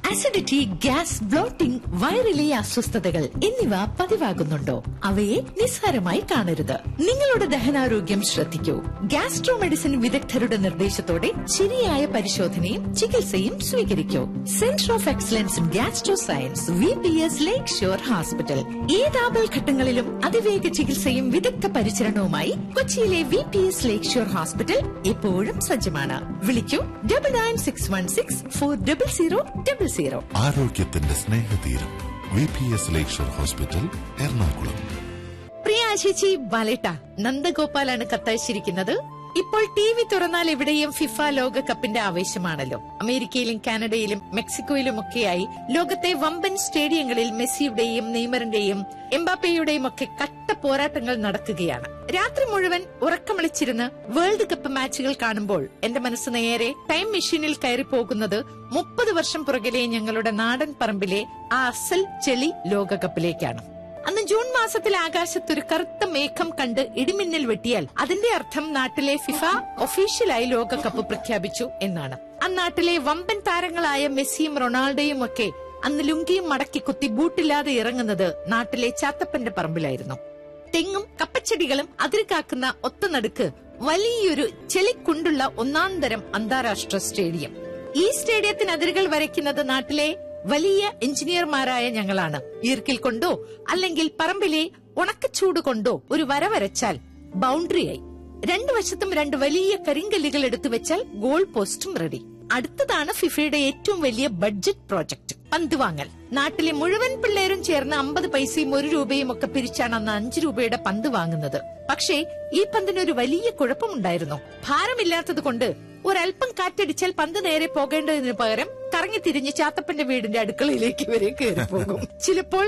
Acidity, gas, blotting, വയറിലെ അസ്വസ്ഥതകൾ എന്നിവ പതിവാകുന്നുണ്ടോ? അവയെ നിസ്സാരമായി കാണരുത്. നിങ്ങളുടെ ദഹനാരോഗ്യം ശ്രദ്ധിക്കൂ. ഗ്യാസ്ട്രോ മെഡിസിൻ വിദഗ്ധരുടെ നിർദ്ദേശത്തോടെ ശരിയായ പരിശോധനയും ചികിത്സയും സ്വീകരിക്കൂ. Centre of excellence in gastro science, VPS lake shore hospital. ഏത് ആപൽഘട്ടങ്ങളിലും അതിവേഗ ചികിത്സയും വിദഗ്ധ പരിചരണവുമായി കൊച്ചിയിലെ VPS ലേക്ക് ഷോർ ഹോസ്പിറ്റൽ എപ്പോഴും സജ്ജമാണ്. വിളിക്കൂ 9961640000. ആരോഗ്യത്തിന്റെ സ്നേഹതീരം VPS ലേക്ക് ഷോർ ഹോസ്പിറ്റൽ, എറണാകുളം. പ്രിയ ചേച്ചി ബാലേട്ട, നന്ദഗോപാലാണ് കത്തയച്ചിരിക്കുന്നത്. ഇപ്പോൾ TV തുറന്നാൽ എവിടെയും ഫിഫ ലോകകപ്പിന്റെ ആവേശമാണല്ലോ. അമേരിക്കയിലും കാനഡയിലും മെക്സിക്കോയിലുമൊക്കെയായി ലോകത്തെ വമ്പൻ സ്റ്റേഡിയങ്ങളിൽ മെസ്സിയുടെയും നെയ്മറിന്റെയും എംബാപ്പയുടെയും ഒക്കെ കട്ട പോരാട്ടങ്ങൾ നടക്കുകയാണ്. രാത്രി മുഴുവൻ ഉറക്കമിളിച്ചിരുന്ന് വേൾഡ് കപ്പ് മാച്ചുകൾ കാണുമ്പോൾ എന്റെ മനസ്സ് നേരെ ടൈം മെഷീനിൽ കയറി പോകുന്നത് 30 വർഷം പുറകിലെ ഞങ്ങളുടെ നാടൻ പറമ്പിലെ ആ അസൽ ചെളി ലോകകപ്പിലേക്കാണ്. അന്ന് ജൂൺ മാസത്തിൽ ആകാശത്തൊരു കറുത്ത മേഘം കണ്ട് ഇടിമിന്നൽ വെട്ടിയാൽ അതിന്റെ അർത്ഥം നാട്ടിലെ ഫിഫ ഒഫീഷ്യലായി ലോകകപ്പ് പ്രഖ്യാപിച്ചു എന്നാണ്. അന്നാട്ടിലെ വമ്പൻ താരങ്ങളായ മെസ്സിയും റൊണാൾഡോയും ഒക്കെ അന്ന് ലുങ്കിയും മടക്കി കുത്തി ബൂട്ടില്ലാതെ ഇറങ്ങുന്നത് നാട്ടിലെ ചാത്തപ്പന്റെ പറമ്പിലായിരുന്നു. തെങ്ങും കപ്പച്ചെടികളും അതിരുകാക്കുന്ന ഒത്തനടുക്ക് വലിയൊരു ചെളിക്കുണ്ടുള്ള ഒന്നാന്തരം അന്താരാഷ്ട്ര സ്റ്റേഡിയം. ഈ സ്റ്റേഡിയത്തിന് അതിരുകൾ വരയ്ക്കുന്നത് നാട്ടിലെ വലിയ എഞ്ചിനീയർമാരായ ഞങ്ങളാണ്. ഈർക്കിൽ കൊണ്ടോ അല്ലെങ്കിൽ പറമ്പിലെ ഉണക്കച്ചൂട് കൊണ്ടോ ഒരു വര വരച്ചാൽ ബൗണ്ടറിയായി. രണ്ടു വശത്തും 2 വലിയ കരിങ്കല്ലുകൾ എടുത്തു വെച്ചാൽ ഗോൾ പോസ്റ്റും റെഡി. അടുത്തതാണ് ഫിഫയുടെ ഏറ്റവും വലിയ ബഡ്ജറ്റ് പ്രോജക്ട്, പന്ത് വാങ്ങൽ. നാട്ടിലെ മുഴുവൻ പിള്ളേരും ചേർന്ന് 50 പൈസയും 1 രൂപയും ഒക്കെ പിരിച്ചാണ് അന്ന് 5 രൂപയുടെ പന്ത് വാങ്ങുന്നത്. പക്ഷേ ഈ പന്തിനൊരു വലിയ കുഴപ്പമുണ്ടായിരുന്നു. ഭാരമില്ലാത്തത് കൊണ്ട് ഒരൽപ്പം കാറ്റടിച്ചാൽ പന്ത് നേരെ പോകേണ്ടതിന് പകരം കറങ്ങി തിരിഞ്ഞ് ചാത്തപ്പന്റെ വീടിന്റെ അടുക്കളയിലേക്ക് വരെ കയറി പോകും. ചിലപ്പോൾ